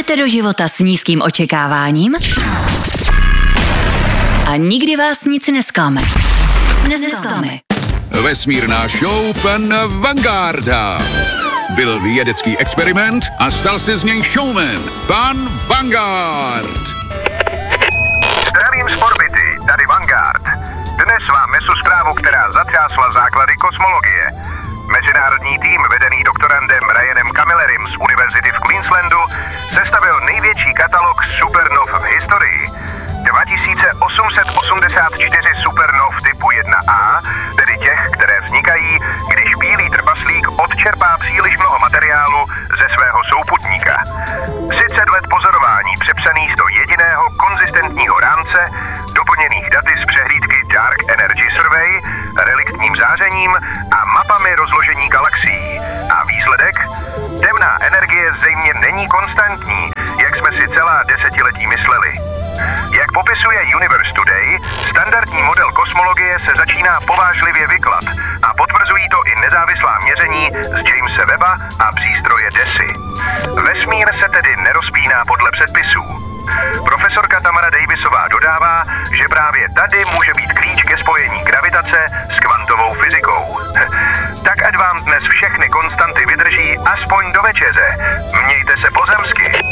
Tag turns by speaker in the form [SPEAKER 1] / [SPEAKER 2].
[SPEAKER 1] Jdete do života s nízkým očekáváním a nikdy vás nic nesklame.
[SPEAKER 2] Vesmírná show pana Vangarda. Byl vědecký experiment a stal se z něj showman. Pan Vangard.
[SPEAKER 3] Zdravím z orbity, tady Vanguard. Dnes vám nesu zprávu, která zatřásla základy kosmologie. Mezinárodní tým vedený doktorandem Ryanem Camillerim z Univerzity v Queenslandu sestavil největší katalog supernov v historii. 2884 supernov typu 1A, tedy těch, které vznikají, když bílý trpaslík odčerpá příliš mnoho materiálu ze svého souputníka. 30 let pozorování přepsaných do jediného konzistentního rámce, doplněných daty z přehlídky Dark Energy Survey, reliktním zářením a mapami rozložení galaxií. A výsledek? Temná energie zřejmě není konstantní, jak jsme si celá desetiletí mysleli. Jak popisuje Universe Today, standardní model kosmologie se začíná povážlivě vyklat a potvrzují to i nezávislá měření z Jamese Webba a přístroje DESI. Vesmír se tedy nerozpíná podle předpisů. Profesorka Tamara Davisová dodává, že právě tady může být klíč ke spojení gravitace s kvantovou fyzikou. Tak ať vám dnes všechny konstanty vydrží aspoň do večeře. Mějte se pozemsky.